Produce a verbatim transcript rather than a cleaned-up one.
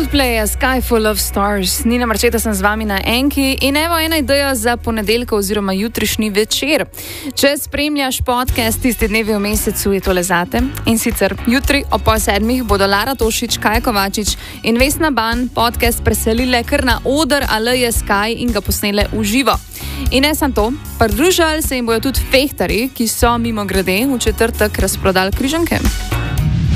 Coldplay, A Sky Full of Stars. Nina Marčeta sem z vami na Enki in evo ena ideja za ponedeljko oziroma jutrišnji večer. Če spremljaš podcast Tisti dnevi v mesecu, je tole zate. In sicer jutri ob pol sedmih bodo Lara Tošič, Kaja Kovačič in Vesna Ban podcast preselile kar na oder Aleje Sky in ga posnele v živo. In ne samo to, pridružili se jim bojo tudi fehtarji, ki so mimo grede v četrtek razprodali križanke.